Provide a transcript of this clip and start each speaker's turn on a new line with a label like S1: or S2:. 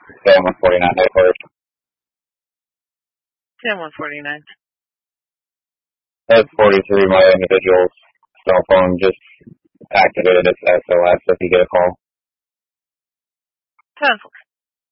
S1: 7-149 headquarters.
S2: 10-149.
S1: That's 43. My individual's cell phone just activated its SOS if you get a call.
S2: 10-4.